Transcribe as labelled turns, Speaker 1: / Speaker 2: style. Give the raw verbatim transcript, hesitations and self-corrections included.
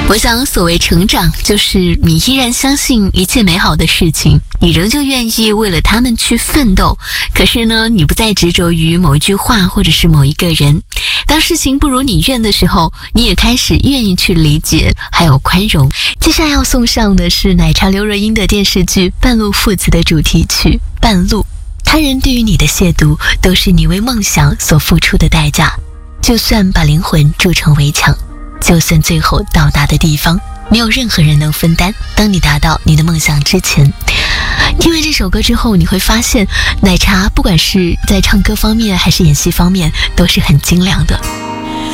Speaker 1: 我想所谓成长，就是你依然相信一切美好的事情，你仍旧愿意为了他们去奋斗，可是呢，你不再执着于某一句话或者是某一个人。当事情不如你愿的时候，你也开始愿意去理解还有宽容。接下来要送上的是奶茶刘若英的电视剧《半路父子》的主题曲《半路》。他人对于你的亵渎，都是你为梦想所付出的代价。就算把灵魂筑成围墙，就算最后到达的地方没有任何人能分担，当你达到你的梦想之前。听完这首歌之后，你会发现奶茶不管是在唱歌方面还是演戏方面都是很精良的。